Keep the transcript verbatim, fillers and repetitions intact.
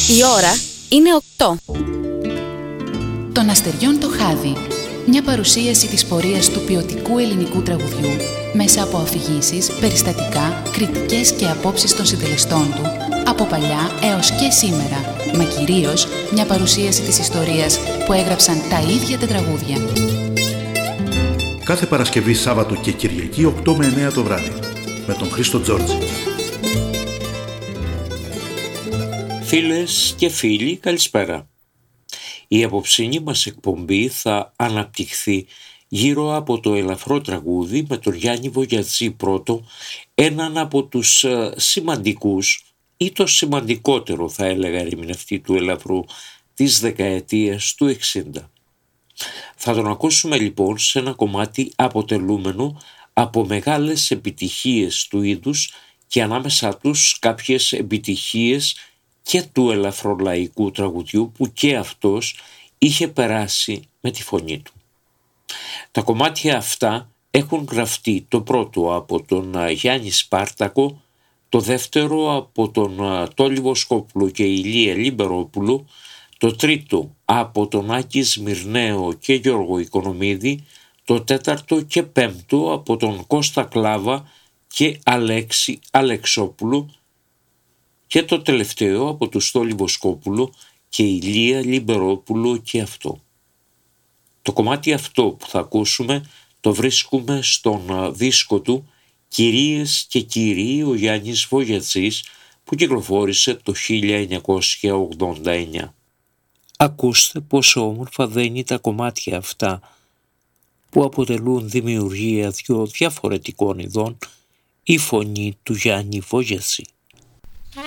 Η ώρα είναι οκτώ. Των αστεριών το χάδι. Μια παρουσίαση της πορείας του ποιοτικού ελληνικού τραγουδιού μέσα από αφηγήσεις, περιστατικά, κριτικές και απόψεις των συντελεστών του από παλιά έως και σήμερα, μα κυρίως μια παρουσίαση της ιστορίας που έγραψαν τα ίδια τα τραγούδια. Κάθε Παρασκευή, Σάββατο και Κυριακή οκτώ με εννέα το βράδυ με τον Χρήστο Τζόρτζη. Φίλες και φίλοι, καλησπέρα. Η απόψινή μας εκπομπή θα αναπτυχθεί γύρω από το ελαφρό τραγούδι με τον Γιάννη Βογιατζή πρώτο, έναν από τους σημαντικούς ή το σημαντικότερο, θα έλεγα, ερμηνευτή του ελαφρού της δεκαετίας του εξήντα. Θα τον ακούσουμε λοιπόν σε ένα κομμάτι αποτελούμενο από μεγάλες επιτυχίες του είδους και ανάμεσά τους κάποιες επιτυχίες και του ελαφρολαϊκού τραγουδιού που και αυτός είχε περάσει με τη φωνή του. Τα κομμάτια αυτά έχουν γραφτεί, το πρώτο από τον Γιάννη Σπάρτακο, το δεύτερο από τον Τόλι Βοσκόπουλο και Ηλία Λιμπερόπουλο, το τρίτο από τον Άκη Σμυρναίο και Γιώργο Οικονομίδη, το τέταρτο και πέμπτο από τον Κώστα Κλάβα και Αλέξη Αλεξόπουλο και το τελευταίο από τον Στόλι Βοσκόπουλο και Ηλία Λιμπερόπουλο και αυτό. Το κομμάτι αυτό που θα ακούσουμε το βρίσκουμε στον δίσκο του «Κυρίες και κύριοι» ο Γιάννης Βογιατζής που κυκλοφόρησε το χίλια εννιακόσια ογδόντα εννιά. Ακούστε πόσο όμορφα δένει τα κομμάτια αυτά που αποτελούν δημιουργία δυο διαφορετικών ειδών η φωνή του Γιάννη Βογιατζή.